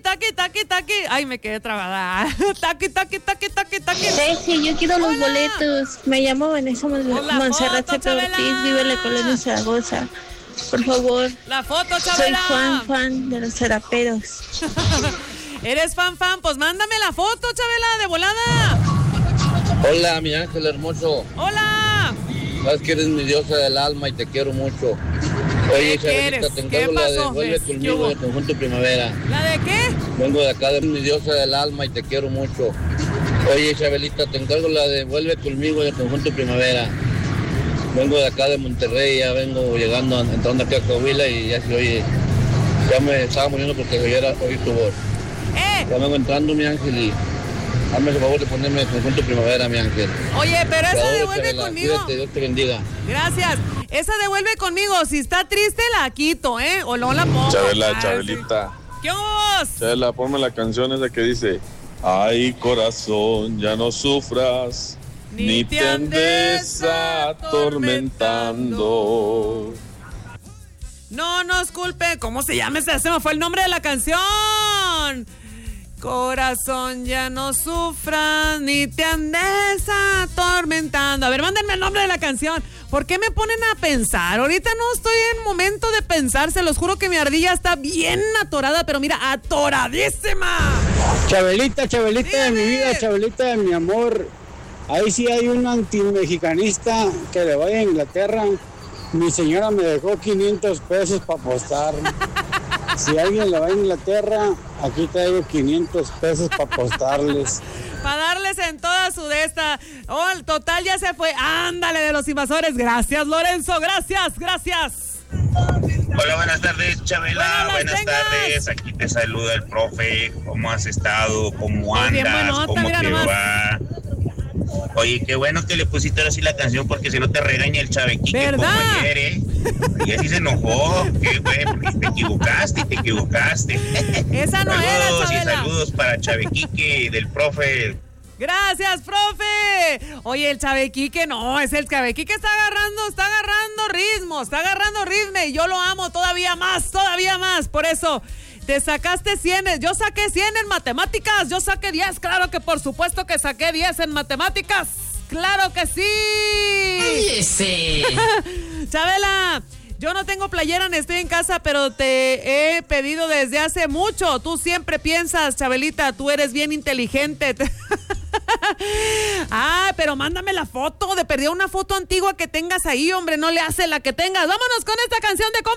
taqui. Ay, me quedé trabada. Taqui. Sí, yo quiero los boletos. Me llamo Vanessa Montserrat Ortiz, vivo en la colonia Zaragoza. Por favor. La foto, Chabela. Soy fan de los zaraperos. ¿Eres fan? Pues mándame la foto, Chabela, de volada. Hola, mi ángel hermoso. Hola. Sabes que eres mi diosa del alma y te quiero mucho. Oye, Chabelita, te encargo la de Vuelve conmigo de Conjunto Primavera. ¿La de qué? Vengo de acá de mi diosa del alma y te quiero mucho. Oye, Chabelita, te encargo la de Vuelve conmigo de Conjunto Primavera. Vengo de acá de Monterrey, ya vengo llegando, entrando aquí a Coahuila y ya se oye. Ya me estaba muriendo porque oí tu voz. Ya vengo entrando, mi ángel, y hazme el favor de ponerme el Conjunto Primavera, mi ángel. Oye, pero esa Chabela, de Vuelve conmigo. Cuídate, Dios te bendiga. Gracias. Esa de Vuelve conmigo. Si está triste, la quito, ¿eh? O no la pongo. Chabelita. ¿Qué vos? Chabela, ponme la canción esa que dice: ay, corazón, ya no sufras, ni te andes atormentando. No nos culpe. ¿Cómo se llama esa? Se me fue el nombre de la canción. Corazón, ya no sufras, ni te andes atormentando. A ver, mándenme el nombre de la canción. ¿Por qué me ponen a pensar? Ahorita no estoy en momento de pensar. Se los juro que mi ardilla está bien atorada, pero mira, atoradísima. Chabelita Dígame. de mi vida, Chabelita de mi amor. Ahí sí hay un antimexicanista que le vaya a Inglaterra. Mi señora me dejó 500 pesos para apostar. Si alguien le va a Inglaterra, aquí traigo 500 pesos para apostarles. Para darles en toda su de esta. Oh, el total ya se fue. Ándale, de los invasores. Gracias, Lorenzo. Gracias. Hola, buenas tardes, Chabela. Buenas tardes. Aquí te saluda el profe. ¿Cómo has estado? ¿Cómo andas? Bien buenota, ¿Cómo mira te nomás. va? Oye, qué bueno que le pusiste ahora sí la canción, porque si no te regaña el Chavequique como ¿Verdad? ayer, ¿eh? Y así se enojó. Qué bueno, te equivocaste. Esa no era, Saludos y Chabela. saludos para Chavequique del profe. Gracias, profe. Oye, el Chavequique, no, es el Chavequique está agarrando ritmo, y yo lo amo todavía más. Por eso, te sacaste 100, yo saqué 100 en matemáticas, yo saqué 10, claro que por supuesto que saqué 10 en matemáticas. ¡Claro que sí! ¡Cállese! Chabela, yo no tengo playera, estoy en casa, pero te he pedido desde hace mucho. Tú siempre piensas, Chabelita, tú eres bien inteligente. Pero mándame la foto, de perdida una foto antigua que tengas ahí, hombre, no le hace la que tengas. Vámonos con esta canción de compa.